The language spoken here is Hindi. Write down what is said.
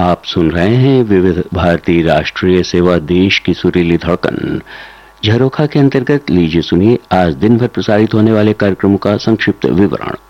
आप सुन रहे हैं विविध भारती राष्ट्रीय सेवा, देश की सुरीली धड़कन। झरोखा के अंतर्गत लीजिए सुनिए आज दिन भर प्रसारित होने वाले कार्यक्रमों का संक्षिप्त विवरण।